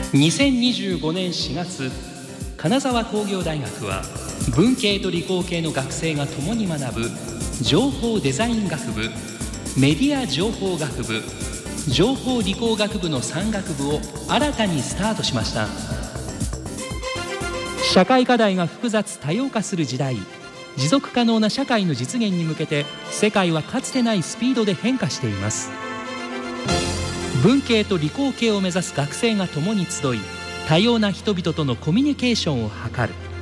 2025年4月、金沢工業大学は文系と理工系の学生が共に学ぶ情報デザイン学部、メディア情報学部、情報理工学部の3学部を新たにスタートしました。社会課題が複雑多様化する時代、持続可能な社会の実現に向けて世界はかつてないスピードで変化しています。文系と理工系を目指す学生が共に集い、多様な人々とのコミュニケーションを図る。